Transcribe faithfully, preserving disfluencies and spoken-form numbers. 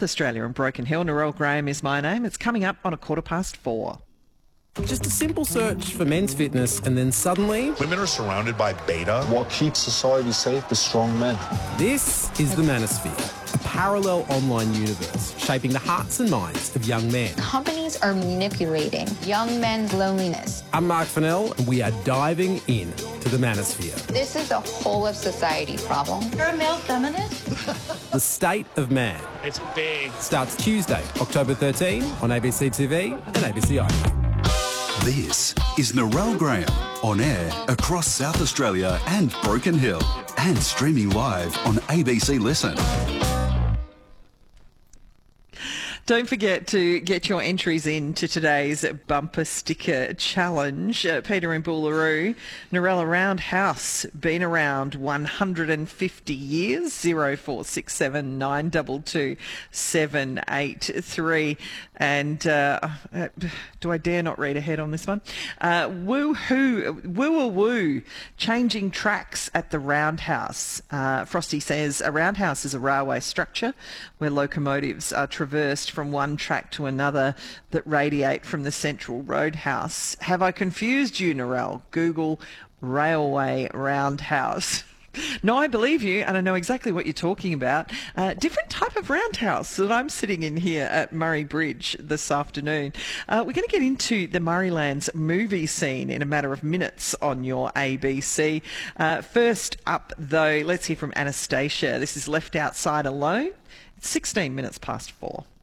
Australia and Broken Hill. Narelle Graham is my name. It's coming up on a quarter past four. Just a simple search for men's fitness and then suddenly... Women are surrounded by beta. What keeps society safe is strong men. This is the Manosphere, a parallel online universe shaping the hearts and minds of young men. Companies are manipulating young men's loneliness. I'm Mark Fennell and we are diving in to the Manosphere. This is a whole of society problem. You're a male feminist? The State of Man. It's big. Starts Tuesday, October thirteenth on A B C T V and A B C iPlayer. This is Narelle Graham, on air across South Australia and Broken Hill, and streaming live on A B C Listen. Don't forget to get your entries in to today's bumper sticker challenge. Uh, Peter in Boolaroo, Narelle Roundhouse, been around one hundred fifty years, zero four six seven nine two two seven eight three. And uh, uh, do I dare not read ahead on this one? Uh, woo-hoo, woo-a-woo, changing tracks at the Roundhouse. Uh, Frosty says, a roundhouse is a railway structure where locomotives are traversed from one track to another that radiate from the central roadhouse. Have I confused you, Narelle? Google railway roundhouse. No, I believe you, and I know exactly what you're talking about. Uh, different type of roundhouse that I'm sitting in here at Murray Bridge this afternoon. Uh, we're going to get into the Murraylands movie scene in a matter of minutes on your A B C. Uh, first up, though, let's hear from Anastasia. This is Left Outside Alone. It's sixteen minutes past four.